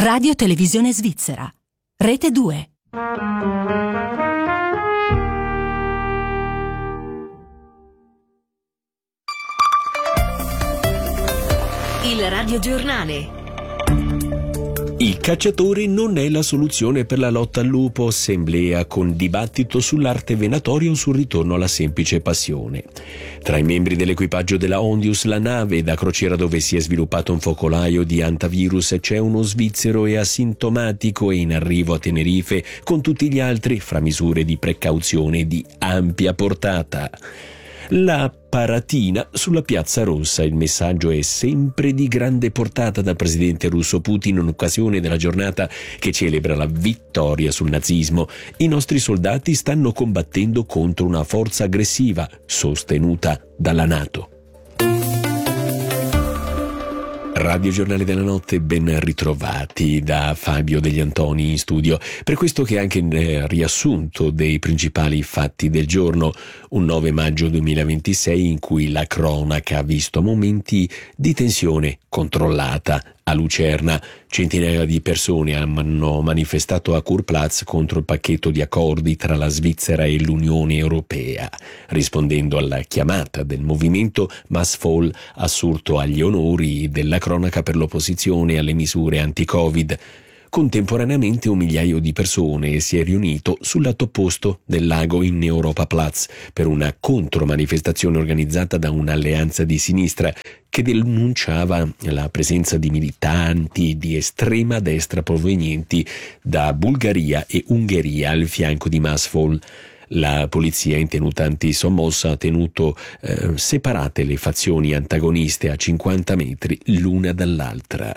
Radio Televisione Svizzera. Rete 2. Il radiogiornale. Il cacciatore non è la soluzione per la lotta al lupo. Assemblea con dibattito sull'arte venatoria o sul ritorno alla semplice passione. Tra i membri dell'equipaggio della Ondius, la nave da crociera dove si è sviluppato un focolaio di hantavirus, c'è uno svizzero e asintomatico e in arrivo a Tenerife, con tutti gli altri, fra misure di precauzione di ampia portata. La paratina sulla Piazza Rossa. Il messaggio è sempre di grande portata dal presidente russo Putin in occasione della giornata che celebra la vittoria sul nazismo. I nostri soldati stanno combattendo contro una forza aggressiva sostenuta dalla NATO. Radio Giornale della Notte, ben ritrovati da Fabio Degli Antoni in studio. Per questo che anche il riassunto dei principali fatti del giorno, un 9 maggio 2026 in cui la cronaca ha visto momenti di tensione controllata. A Lucerna centinaia di persone hanno manifestato a Kurplatz contro il pacchetto di accordi tra la Svizzera e l'Unione Europea. Rispondendo alla chiamata del movimento, Massvoll ha assurto agli onori della cronaca per l'opposizione alle misure anti-Covid. Contemporaneamente un migliaio di persone si è riunito sul lato opposto del lago in Europaplatz per una contromanifestazione organizzata da un'alleanza di sinistra che denunciava la presenza di militanti di estrema destra provenienti da Bulgaria e Ungheria al fianco di Massvoll. La polizia in tenuta antisommossa ha tenuto separate le fazioni antagoniste a 50 metri l'una dall'altra.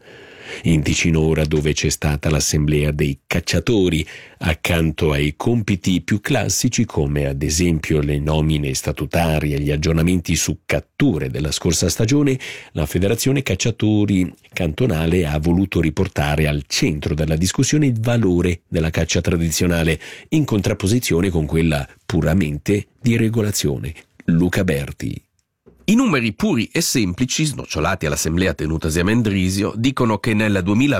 In Ticino ora, dove c'è stata l'assemblea dei cacciatori, accanto ai compiti più classici come ad esempio le nomine statutarie e gli aggiornamenti su catture della scorsa stagione, la Federazione Cacciatori cantonale ha voluto riportare al centro della discussione il valore della caccia tradizionale, in contrapposizione con quella puramente di regolazione. Luca Berti. I numeri puri e semplici, snocciolati all'assemblea tenutasi a Mendrisio, dicono che nel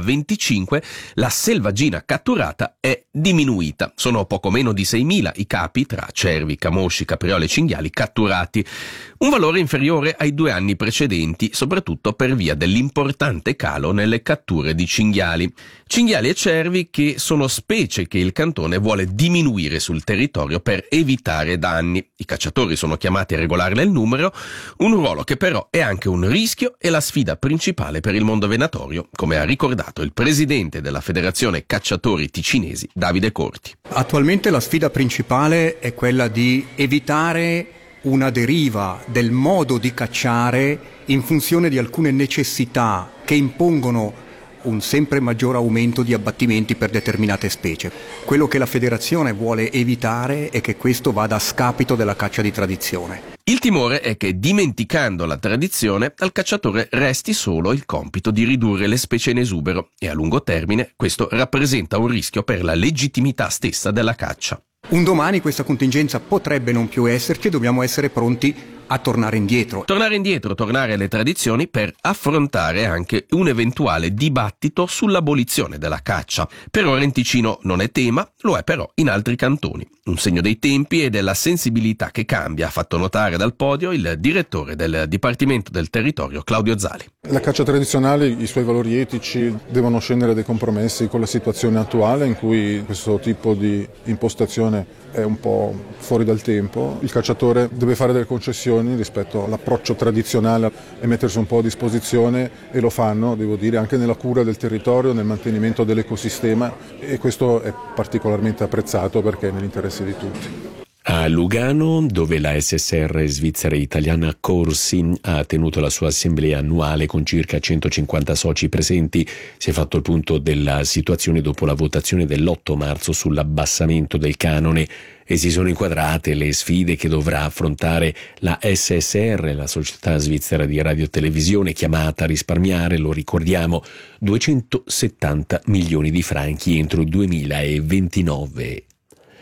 2025 la selvaggina catturata è diminuita. Sono poco meno di 6.000 i capi tra cervi, camosci, capriole e cinghiali catturati. Un valore inferiore ai 2 anni precedenti, soprattutto per via dell'importante calo nelle catture di cinghiali. Cinghiali e cervi che sono specie che il cantone vuole diminuire sul territorio per evitare danni. I cacciatori sono chiamati a regolarne il numero, un ruolo che però è anche un rischio e la sfida principale per il mondo venatorio, come ha ricordato il presidente della Federazione Cacciatori Ticinesi, Davide Corti. Attualmente la sfida principale è quella di evitare una deriva del modo di cacciare in funzione di alcune necessità che impongono un sempre maggior aumento di abbattimenti per determinate specie. Quello che la federazione vuole evitare è che questo vada a scapito della caccia di tradizione. Il timore è che, dimenticando la tradizione, al cacciatore resti solo il compito di ridurre le specie in esubero e a lungo termine questo rappresenta un rischio per la legittimità stessa della caccia. Un domani questa contingenza potrebbe non più esserci e dobbiamo essere pronti a tornare indietro. Tornare alle tradizioni per affrontare anche un eventuale dibattito sull'abolizione della caccia. Per ora in Ticino non è tema, lo è però in altri cantoni. Un segno dei tempi e della sensibilità che cambia, ha fatto notare dal podio il direttore del Dipartimento del Territorio, Claudio Zali. La caccia tradizionale, i suoi valori etici devono scendere dei compromessi con la situazione attuale in cui questo tipo di impostazione è un po' fuori dal tempo. Il cacciatore deve fare delle concessioni rispetto all'approccio tradizionale e mettersi un po' a disposizione, e lo fanno, devo dire, anche nella cura del territorio, nel mantenimento dell'ecosistema, e questo è particolarmente apprezzato perché è nell'interesse di tutti. A Lugano, dove la SSR svizzera italiana Corsi ha tenuto la sua assemblea annuale con circa 150 soci presenti, si è fatto il punto della situazione dopo la votazione dell'8 marzo sull'abbassamento del canone e si sono inquadrate le sfide che dovrà affrontare la SSR, la società svizzera di radiotelevisione, chiamata a risparmiare, lo ricordiamo, 270 milioni di franchi entro il 2029.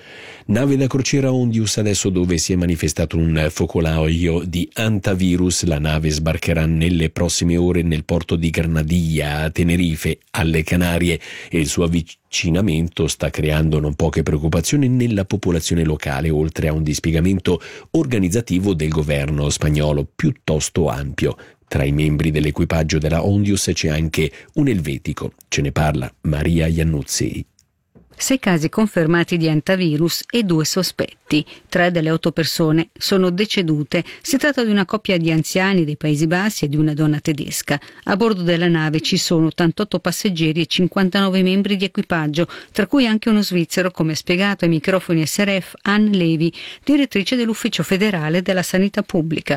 Nave da crociera Ondius adesso, dove si è manifestato un focolaio di antivirus. La nave sbarcherà nelle prossime ore nel porto di Granadilla a Tenerife, alle Canarie, e il suo avvicinamento sta creando non poche preoccupazioni nella popolazione locale, oltre a un dispiegamento organizzativo del governo spagnolo piuttosto ampio. Tra i membri dell'equipaggio della Ondius c'è anche un elvetico. Ce ne parla Maria Iannuzzi. 6 casi confermati di antivirus e 2 sospetti. 3 delle 8 persone sono decedute. Si tratta di una coppia di anziani dei Paesi Bassi e di una donna tedesca. A bordo della nave ci sono 88 passeggeri e 59 membri di equipaggio, tra cui anche uno svizzero, come ha spiegato ai microfoni SRF Anne Levy, direttrice dell'Ufficio federale della sanità pubblica.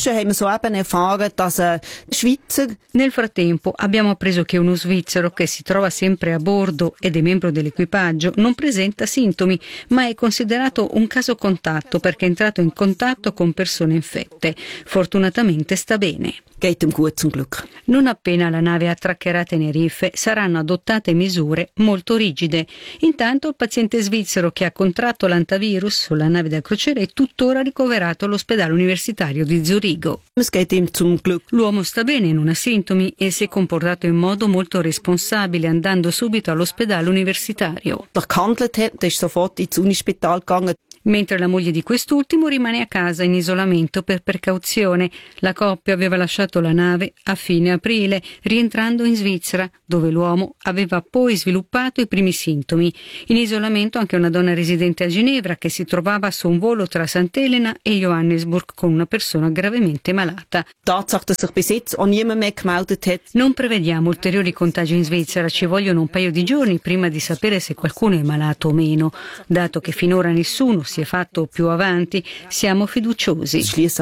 Nel frattempo abbiamo appreso che uno svizzero, che si trova sempre a bordo ed è membro dell'equipaggio, non presenta sintomi, ma è considerato un caso contatto perché è entrato in contatto con persone infette. Fortunatamente sta bene. Non appena la nave attraccherà a Tenerife saranno adottate misure molto rigide. Intanto il paziente svizzero che ha contratto l'antivirus sulla nave da crociera è tuttora ricoverato all'ospedale universitario di Zurigo. L'uomo sta bene, non ha sintomi e si è comportato in modo molto responsabile, andando subito all'ospedale universitario. Mentre la moglie di quest'ultimo rimane a casa in isolamento per precauzione. La coppia aveva lasciato la nave a fine aprile, rientrando in Svizzera, dove l'uomo aveva poi sviluppato i primi sintomi. In isolamento anche una donna residente a Ginevra che si trovava su un volo tra Sant'Elena e Johannesburg con una persona gravemente malata. Non prevediamo ulteriori contagi in Svizzera, ci vogliono un paio di giorni prima di sapere se qualcuno è malato o meno. Dato che finora nessuno si è fatto più avanti, siamo fiduciosi.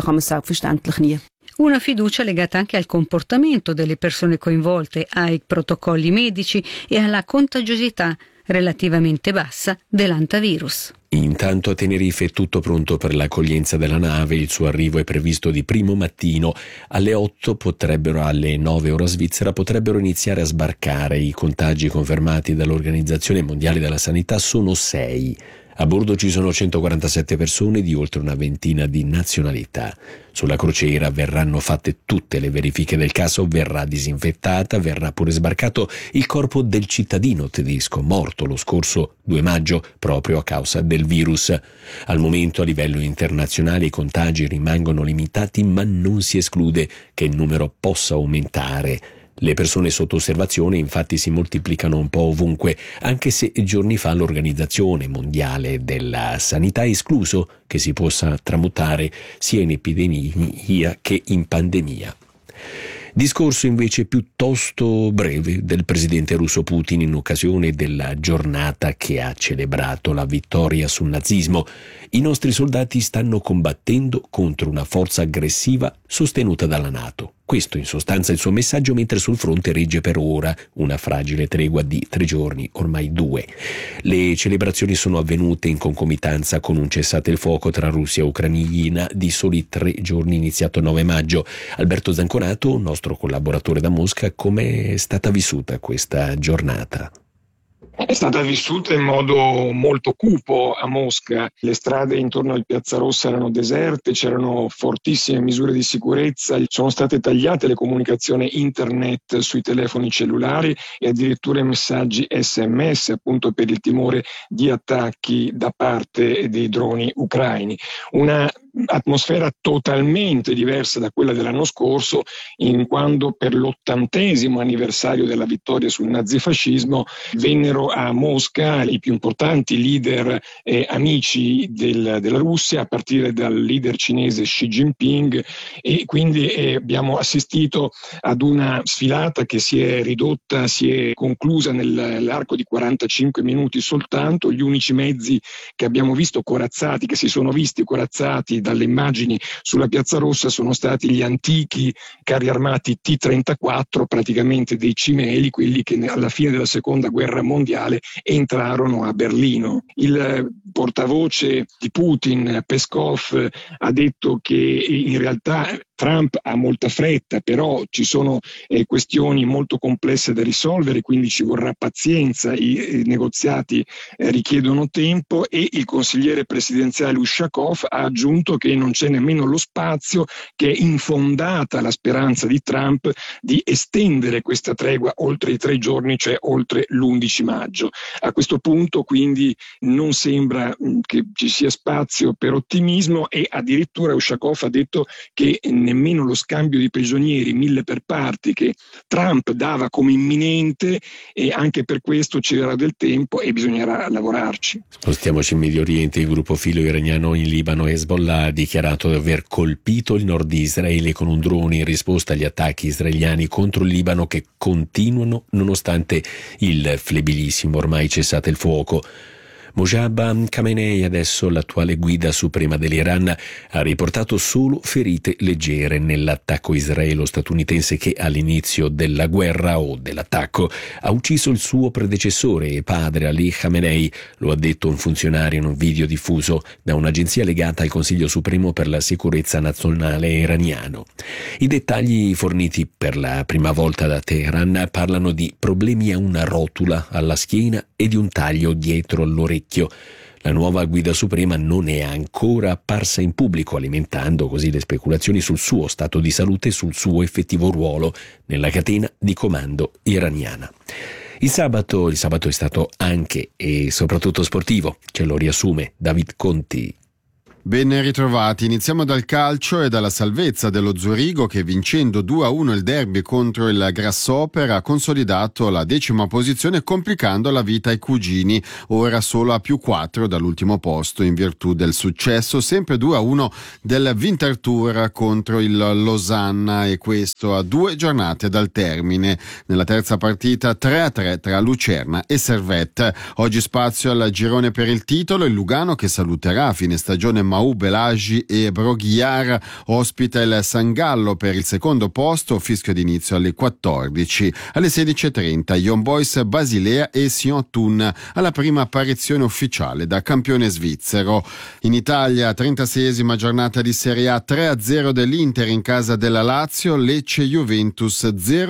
Una fiducia legata anche al comportamento delle persone coinvolte, ai protocolli medici e alla contagiosità relativamente bassa dell'antivirus. Intanto a Tenerife è tutto pronto per l'accoglienza della nave. Il suo arrivo è previsto di primo mattino. Alle 8 alle 9 ora svizzera potrebbero iniziare a sbarcare. I contagi confermati dall'Organizzazione Mondiale della Sanità sono 6. A bordo ci sono 147 persone di oltre una ventina di nazionalità. Sulla crociera verranno fatte tutte le verifiche del caso, verrà disinfettata, verrà pure sbarcato il corpo del cittadino tedesco morto lo scorso 2 maggio proprio a causa del virus. Al momento a livello internazionale i contagi rimangono limitati, ma non si esclude che il numero possa aumentare. Le persone sotto osservazione infatti si moltiplicano un po' ovunque, anche se giorni fa l'Organizzazione Mondiale della Sanità ha escluso che si possa tramutare sia in epidemia che in pandemia. Discorso invece piuttosto breve del presidente russo Putin in occasione della giornata che ha celebrato la vittoria sul nazismo. I nostri soldati stanno combattendo contro una forza aggressiva sostenuta dalla NATO. Questo in sostanza è il suo messaggio, mentre sul fronte regge per ora una fragile tregua di 3 giorni, ormai 2. Le celebrazioni sono avvenute in concomitanza con un cessate il fuoco tra Russia e Ucraina di soli 3 giorni iniziato il 9 maggio. Alberto Zanconato, nostro collaboratore da Mosca, come è stata vissuta questa giornata? È stata vissuta in modo molto cupo a Mosca. Le strade intorno al Piazza Rossa erano deserte, c'erano fortissime misure di sicurezza, sono state tagliate le comunicazioni internet sui telefoni cellulari e addirittura i messaggi SMS, appunto per il timore di attacchi da parte dei droni ucraini. Una atmosfera totalmente diversa da quella dell'anno scorso, in quando per l'80° anniversario della vittoria sul nazifascismo vennero a Mosca i più importanti leader e amici della Russia, a partire dal leader cinese Xi Jinping, e quindi abbiamo assistito ad una sfilata che si è conclusa nell'arco di 45 minuti soltanto. Gli unici mezzi che abbiamo visto corazzati, che si sono visti corazzati dalle immagini sulla Piazza Rossa, sono stati gli antichi carri armati T-34, praticamente dei cimeli, quelli che alla fine della seconda guerra mondiale entrarono a Berlino. Il portavoce di Putin, Peskov, ha detto che in realtà Trump ha molta fretta, però ci sono questioni molto complesse da risolvere, quindi ci vorrà pazienza, i negoziati richiedono tempo, e il consigliere presidenziale Ushakov ha aggiunto che non c'è nemmeno lo spazio, che è infondata la speranza di Trump di estendere questa tregua oltre i 3 giorni, cioè oltre l'11 maggio. A questo punto quindi non sembra che ci sia spazio per ottimismo, e addirittura Ushakov ha detto che nemmeno lo scambio di prigionieri 1000 per parti che Trump dava come imminente, e anche per questo c'era del tempo e bisognerà lavorarci. Spostiamoci in Medio Oriente. Il gruppo filo iraniano in Libano Hezbollah ha dichiarato di aver colpito il nord di Israele con un drone in risposta agli attacchi israeliani contro il Libano, che continuano nonostante il flebilissimo ormai cessate il fuoco. Mojtaba Khamenei, adesso l'attuale guida suprema dell'Iran, ha riportato solo ferite leggere nell'attacco israelo-statunitense che all'inizio della guerra o dell'attacco ha ucciso il suo predecessore e padre Ali Khamenei, lo ha detto un funzionario in un video diffuso da un'agenzia legata al Consiglio Supremo per la Sicurezza Nazionale iraniano. I dettagli forniti per la prima volta da Teheran parlano di problemi a una rotula alla schiena e di un taglio dietro all'orecchio. La nuova guida suprema non è ancora apparsa in pubblico, alimentando così le speculazioni sul suo stato di salute e sul suo effettivo ruolo nella catena di comando iraniana. Il sabato è stato anche e soprattutto sportivo, ce lo riassume David Conti. Ben ritrovati, iniziamo dal calcio e dalla salvezza dello Zurigo che, vincendo 2-1 il derby contro il Grasshopper, ha consolidato la 10ª posizione, complicando la vita ai cugini, ora solo a +4 dall'ultimo posto in virtù del successo sempre 2-1 del Winterthur contro il Losanna, e questo a 2 giornate dal termine. Nella terza partita 3-3 tra Lucerna e Servette. Oggi spazio al girone per il titolo. Il Lugano, che saluterà a fine stagione Mau Belagi e Broghiar, ospita il San Gallo per il secondo posto, fischio d'inizio alle 14. Alle 16.30 Young Boys Basilea e Sion Thun alla prima apparizione ufficiale da campione svizzero. In Italia, 36esima giornata di Serie A, 3-0 dell'Inter in casa della Lazio, Lecce Juventus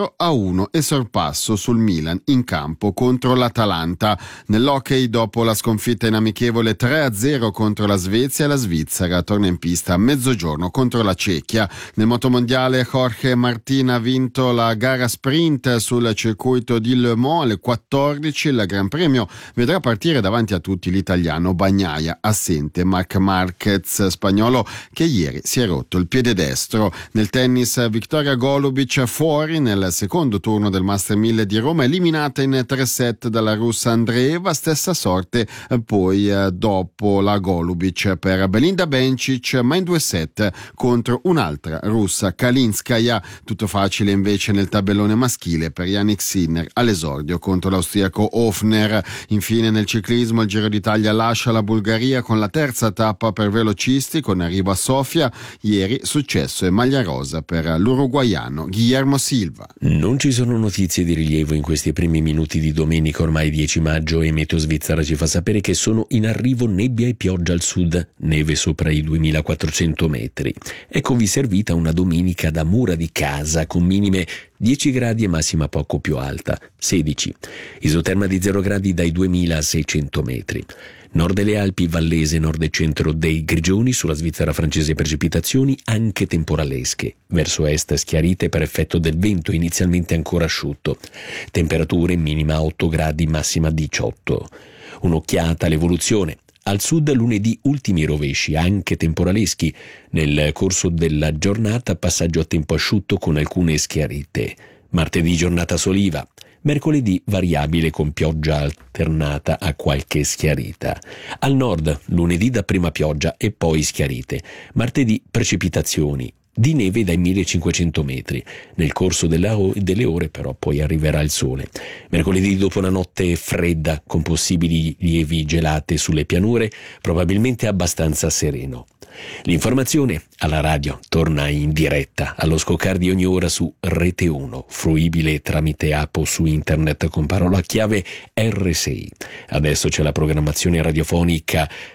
0-1 e sorpasso sul Milan in campo contro l'Atalanta. Nell'hockey, dopo la sconfitta in amichevole 3-0 contro la Svezia, la Svizzera torna in pista a mezzogiorno contro la Cecchia. Nel motomondiale Jorge Martin ha vinto la gara sprint sul circuito di Le Mans alle 14. Il Gran Premio vedrà partire davanti a tutti l'italiano Bagnaia, assente Marc Marquez, spagnolo che ieri si è rotto il piede destro. Nel tennis, Victoria Golubic fuori nel secondo turno del Master 1000 di Roma, eliminata in 3 set dalla russa Andreeva. Stessa sorte poi dopo la Golubic per Belinda Bencic, ma in 2 set contro un'altra russa, Kalinskaya. Tutto facile invece nel tabellone maschile per Yannick Sinner all'esordio contro l'austriaco Hofner. Infine nel ciclismo il Giro d'Italia lascia la Bulgaria con la terza tappa per velocisti con arrivo a Sofia. Ieri successo e maglia rosa per l'uruguaiano Guillermo Silva. Non ci sono notizie di rilievo in questi primi minuti di domenica ormai 10 maggio e Meteo Svizzera ci fa sapere che sono in arrivo nebbia e pioggia al sud, neve sopra i 2400 metri. Eccovi servita una domenica da mura di casa con minime 10 gradi e massima poco più alta, 16. Isoterma di 0 gradi dai 2600 metri. Nord delle Alpi, Vallese, nord e centro dei Grigioni, sulla Svizzera francese precipitazioni anche temporalesche. Verso est schiarite per effetto del vento inizialmente ancora asciutto. Temperature minima 8 gradi, massima 18. Un'occhiata all'evoluzione. Al sud lunedì ultimi rovesci, anche temporaleschi. Nel corso della giornata passaggio a tempo asciutto con alcune schiarite. Martedì giornata soliva. Mercoledì variabile con pioggia alternata a qualche schiarita. Al nord lunedì dapprima pioggia e poi schiarite. Martedì precipitazioni. Di neve dai 1500 metri. Nel corso delle ore però poi arriverà il sole. Mercoledì dopo una notte fredda con possibili lievi gelate sulle pianure, probabilmente abbastanza sereno. L'informazione alla radio torna in diretta allo scoccare di ogni ora su Rete 1, fruibile tramite app o su internet con parola chiave R6. Adesso c'è la programmazione radiofonica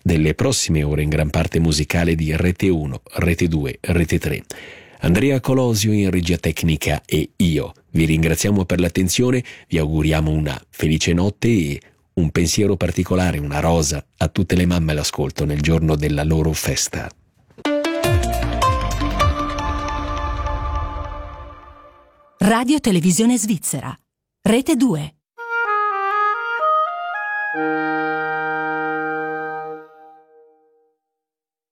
delle prossime ore in gran parte musicale di Rete 1, Rete 2, Rete 3. Andrea Colosio in regia tecnica e io vi ringraziamo per l'attenzione, vi auguriamo una felice notte e un pensiero particolare, una rosa a tutte le mamme all'ascolto nel giorno della loro festa. Radio Televisione Svizzera. Rete 2.